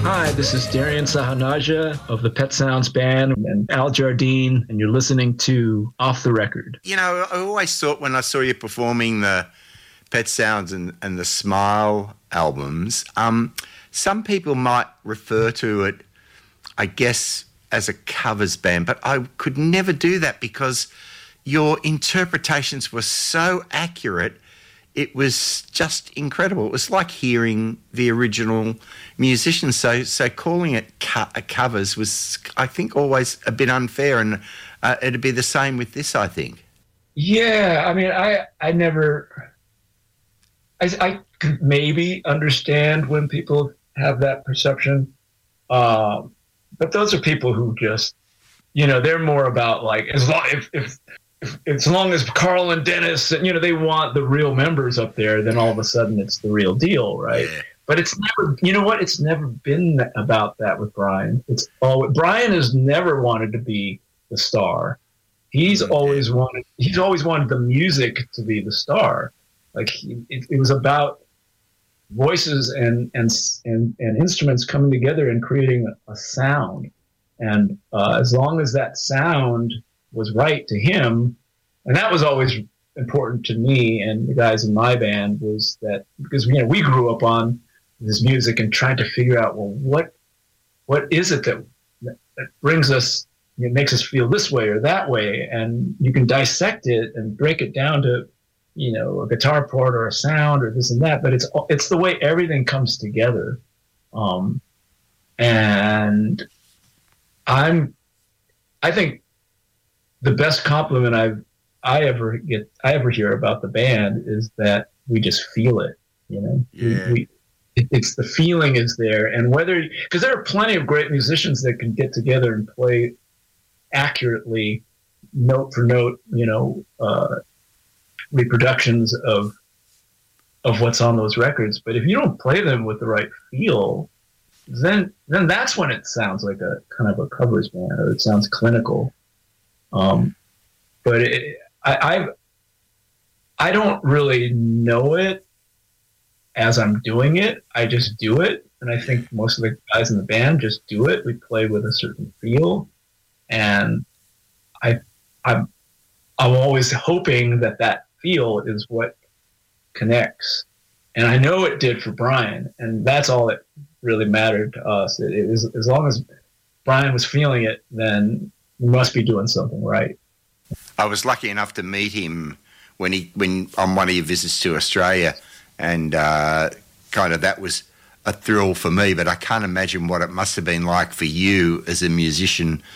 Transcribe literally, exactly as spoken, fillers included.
Hi, this is Darian Sahanaja of the Pet Sounds Band and Al Jardine, and you're listening to Off the Record. You know, I always thought when I saw you performing the Pet Sounds and, and the Smile albums, um, some people might refer to it, I guess, as a covers band, but I could never do that because your interpretations were so accurate. It was just incredible. It was like hearing the original musicians. So, so calling it co- covers was, I think, always a bit unfair, and uh, it'd be the same with this, I think. Yeah, I mean, I, I never, I, I could maybe understand when people have that perception, um, but those are people who just, you know, they're more about like as long if if. If, as long as Carl and Dennis, and you know, they want the real members up there, then all of a sudden it's the real deal, right? Yeah. But it's never, you know what? It's never been about that with Brian. It's all Brian has never wanted to be the star. He's okay. always wanted. He's always wanted the music to be the star. Like he, it, it was about voices and and and and instruments coming together and creating a, a sound. And uh, as long as that sound was right to him, and that was always important to me and the guys in my band, was that because you know we grew up on this music and trying to figure out, well, what what is it that that brings us, you know, makes us feel this way or that way, and you can dissect it and break it down to, you know, a guitar part or a sound or this and that, but it's it's the way everything comes together, um, and I'm I think. The best compliment I've I ever get I ever hear about the band is that we just feel it. You know, yeah. we, we, it, it's the feeling is there, and whether because there are plenty of great musicians that can get together and play accurately, note for note, you know, uh, reproductions of of what's on those records. But if you don't play them with the right feel, then then that's when it sounds like a kind of a covers band, or it sounds clinical. Um, but it, I, I, I don't really know it as I'm doing it. I just do it. And I think most of the guys in the band just do it. We play with a certain feel, and I, I'm, I'm always hoping that that feel is what connects. And I know it did for Brian, and that's all that really mattered to us. It, it was, as long as Brian was feeling it, then we must be doing something right. I was lucky enough to meet him when he when on one of your visits to Australia, and uh, kind of that was a thrill for me. But I can't imagine what it must have been like for you as a musician